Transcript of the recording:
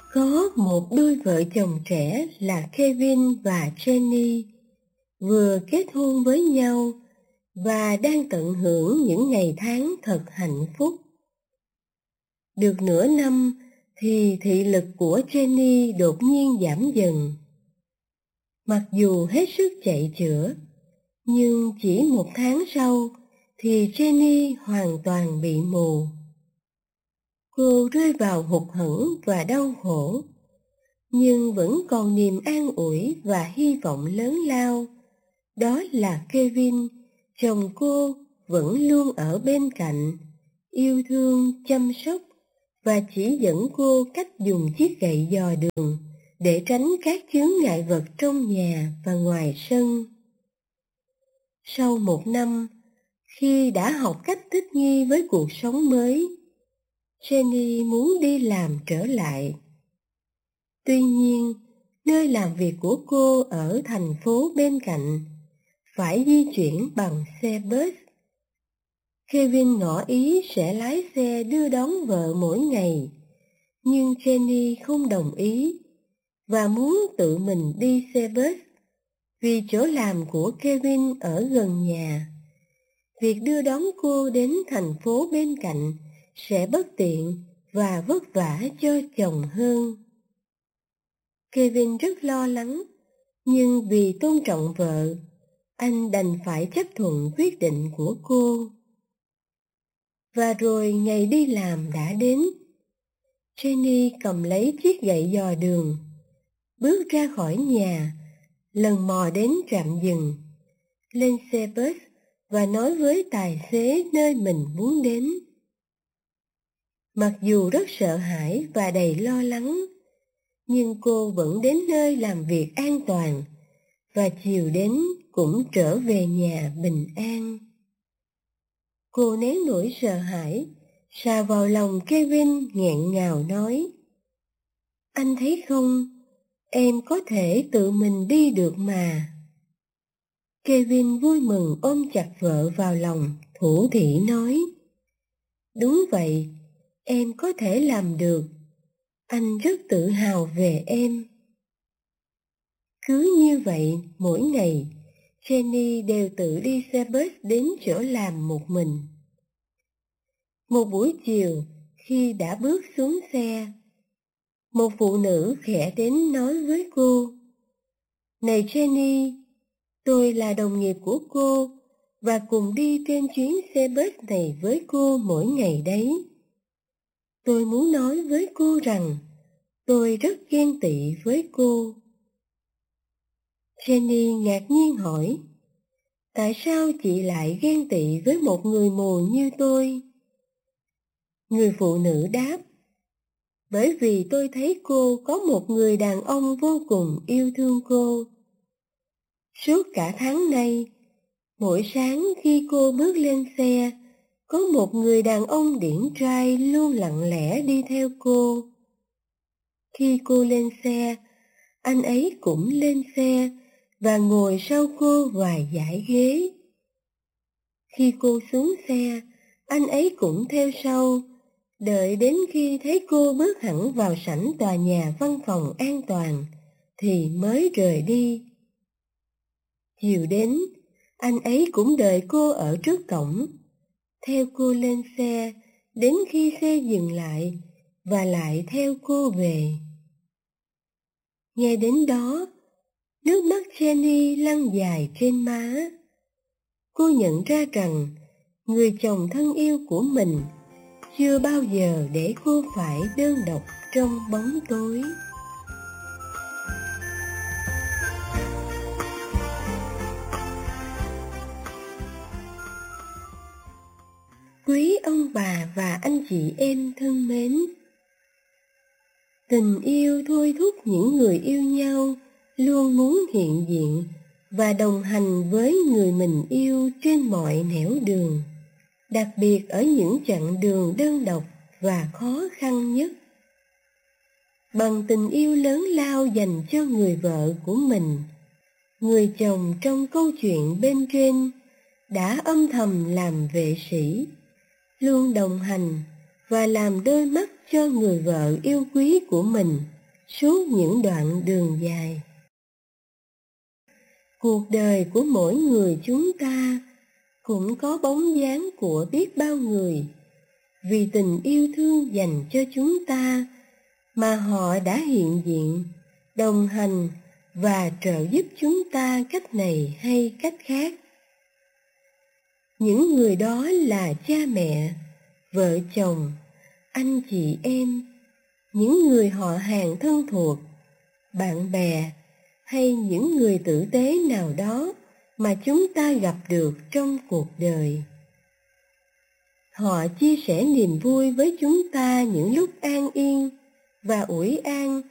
Có một đôi vợ chồng trẻ là Kevin và Jenny vừa kết hôn với nhau và đang tận hưởng những ngày tháng thật hạnh phúc. Được nửa năm thì thị lực của Jenny đột nhiên giảm dần. Mặc dù hết sức chạy chữa, nhưng chỉ 1 tháng sau thì Jenny hoàn toàn bị mù. Cô rơi vào hụt hẫng và đau khổ, nhưng vẫn còn niềm an ủi và hy vọng lớn lao. Đó là Kevin, chồng cô, vẫn luôn ở bên cạnh, yêu thương, chăm sóc và chỉ dẫn cô cách dùng chiếc gậy dò đường để tránh các chướng ngại vật trong nhà và ngoài sân. Sau 1 năm, khi đã học cách thích nghi với cuộc sống mới, Jenny muốn đi làm trở lại. Tuy nhiên, nơi làm việc của cô ở thành phố bên cạnh phải di chuyển bằng xe bus. Kevin ngỏ ý sẽ lái xe đưa đón vợ mỗi ngày, nhưng Jenny không đồng ý và muốn tự mình đi xe bus vì chỗ làm của Kevin ở gần nhà. Việc đưa đón cô đến thành phố bên cạnh sẽ bất tiện và vất vả cho chồng hơn. Kevin rất lo lắng, nhưng vì tôn trọng vợ, anh đành phải chấp thuận quyết định của cô. Và rồi ngày đi làm đã đến. Jenny cầm lấy chiếc gậy dò đường, bước ra khỏi nhà, lần mò đến trạm dừng, lên xe bus và nói với tài xế nơi mình muốn đến. Mặc dù rất sợ hãi và đầy lo lắng, nhưng cô vẫn đến nơi làm việc an toàn và chiều đến cũng trở về nhà bình an. Cô nén nỗi sợ hãi, sà vào lòng Kevin nghẹn ngào nói: "Anh thấy không, em có thể tự mình đi được mà." Kevin vui mừng ôm chặt vợ vào lòng, thủ thỉ nói: "Đúng vậy, em có thể làm được. Anh rất tự hào về em." Cứ như vậy, mỗi ngày, Jenny đều tự đi xe bus đến chỗ làm một mình. Một buổi chiều, khi đã bước xuống xe, một phụ nữ khẽ đến nói với cô: "Này Jenny, tôi là đồng nghiệp của cô và cùng đi trên chuyến xe bus này với cô mỗi ngày đấy. Tôi muốn nói với cô rằng tôi rất ghen tị với cô." Jenny ngạc nhiên hỏi: "Tại sao chị lại ghen tị với một người mù như tôi?" Người phụ nữ đáp: "Bởi vì tôi thấy cô có một người đàn ông vô cùng yêu thương cô. Suốt cả tháng nay, mỗi sáng khi cô bước lên xe, có một người đàn ông điển trai luôn lặng lẽ đi theo cô. Khi cô lên xe, anh ấy cũng lên xe và ngồi sau cô vài dãy ghế. Khi cô xuống xe, anh ấy cũng theo sau, đợi đến khi thấy cô bước hẳn vào sảnh tòa nhà văn phòng an toàn thì mới rời đi. Chiều đến, anh ấy cũng đợi cô ở trước cổng, theo cô lên xe đến khi xe dừng lại và lại theo cô về." Nghe đến đó, nước mắt Jenny lăn dài trên má. Cô nhận ra rằng người chồng thân yêu của mình chưa bao giờ để cô phải đơn độc trong bóng tối. Quý ông bà và anh chị em thân mến, tình yêu thôi thúc những người yêu nhau luôn muốn hiện diện và đồng hành với người mình yêu trên mọi nẻo đường, đặc biệt ở những chặng đường đơn độc và khó khăn nhất. Bằng tình yêu lớn lao dành cho người vợ của mình, người chồng trong câu chuyện bên trên đã âm thầm làm vệ sĩ, luôn đồng hành và làm đôi mắt cho người vợ yêu quý của mình suốt những đoạn đường dài. Cuộc đời của mỗi người chúng ta cũng có bóng dáng của biết bao người. Vì tình yêu thương dành cho chúng ta mà họ đã hiện diện, đồng hành và trợ giúp chúng ta cách này hay cách khác. Những người đó là cha mẹ, vợ chồng, anh chị em, những người họ hàng thân thuộc, bạn bè hay những người tử tế nào đó mà chúng ta gặp được trong cuộc đời. Họ chia sẻ niềm vui với chúng ta những lúc an yên và ủi an